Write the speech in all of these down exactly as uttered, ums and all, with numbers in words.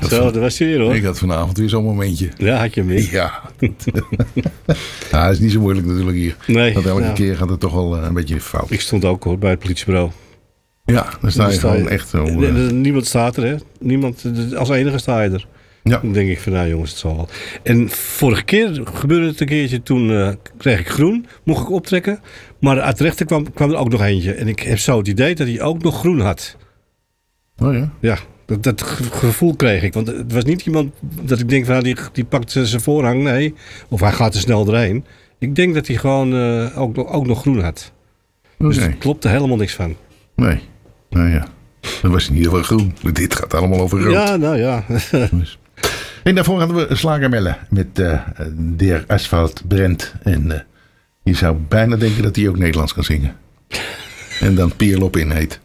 Zo, van, dat was hij weer hoor. ik had vanavond weer zo'n momentje. Ja, had je hem weer. Ja. Ja, dat is niet zo moeilijk natuurlijk hier. Nee, Want elke nou. keer gaat het toch wel uh, een beetje fout. Ik stond ook hoor bij het politiebureau. Ja, dan sta je Dan sta gewoon je- echt zo. Nee, Uh, er- Niemand staat er hè. Niemand, als enige sta je er. ja. Dan denk ik van nou jongens, het zal wel. En vorige keer gebeurde het een keertje. Toen uh, kreeg ik groen. Mocht ik optrekken. Maar uit de rechter kwam, kwam er ook nog eentje. En ik heb zo het idee dat hij ook nog groen had. Oh ja. Ja, dat, dat ge- gevoel kreeg ik. Want het was niet iemand dat ik denk van nou, die, die pakt zijn voorrang. Nee. Of hij gaat er snel doorheen. Ik denk dat hij gewoon uh, ook, nog- ook nog groen had. Dus Oké. er klopte helemaal niks van. Nee. Nou ja. Dan was in ieder geval groen. Dit gaat allemaal over rood. Ja, nou ja. Dus. En daarvoor hadden we Slagermelle met uh, Der Asphalt Brent. En uh, je zou bijna denken dat hij ook Nederlands kan zingen. En dan Pierlop in heet.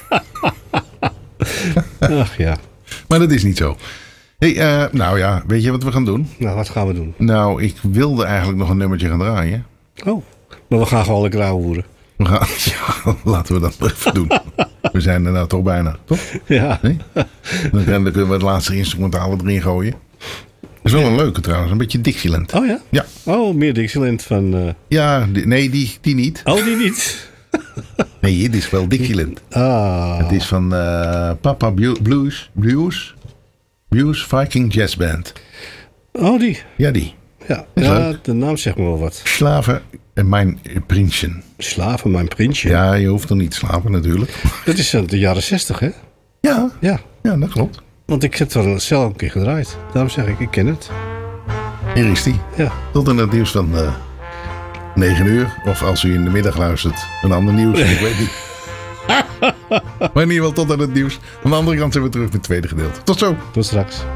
Ach ja. Maar dat is niet zo. Hey, uh, nou ja, weet je wat we gaan doen? Nou, wat gaan we doen? Nou, ik wilde eigenlijk nog een nummertje gaan draaien. Oh, maar we gaan gewoon lekker ouwehoeren. We gaan, ja, laten we dat maar even doen. We zijn er nou toch bijna, toch? Ja. Nee? Dan kunnen we het laatste instrumentale erin gooien. Dat is wel een leuke trouwens, een beetje Dixieland. Oh ja? Ja, Oh, meer Dixieland van... uh, ja die- nee, die, die niet. Oh, die niet? Nee, dit is wel Dixieland. Ah. Het is van uh, Papa Bu- Blues, Blues, Blues Viking Jazz Band. Oh, die. Ja, die. Ja, Is ja leuk. de naam zegt me wel wat. Slaven en mijn prinsjen. Slaven, mijn prinsje. Ja, je hoeft er niet te slapen natuurlijk. Dat is uit de jaren zestig, hè? Ja, Ja. ja, dat klopt. Want ik heb het zelf een keer gedraaid. Daarom zeg ik, ik ken het. Hier is die. Ja. Tot aan het nieuws van uh, negen uur. Of als u in de middag luistert, een ander nieuws. Ik weet niet. Maar in ieder geval tot aan het nieuws. Aan de andere kant zijn we terug met het tweede gedeelte. Tot zo. Tot straks.